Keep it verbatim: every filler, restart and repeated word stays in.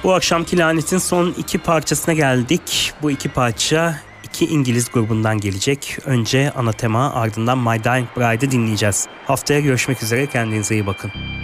Bu akşamki Lanet'in son iki parçasına geldik. Bu iki parça iki İngiliz grubundan gelecek. Önce Anathema, ardından My Dying Bride'ı dinleyeceğiz. Haftaya görüşmek üzere, kendinize iyi bakın.